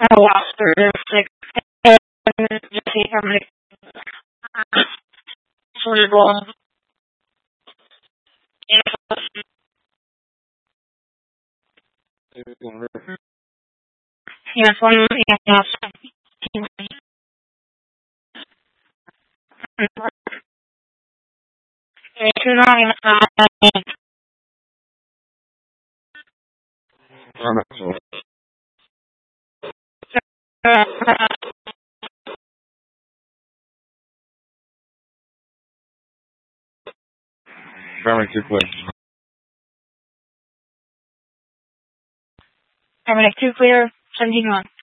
Oh, after there's like, just see how many cerebral. Yes, one, yes. Very quickly. Two clear, 17 1.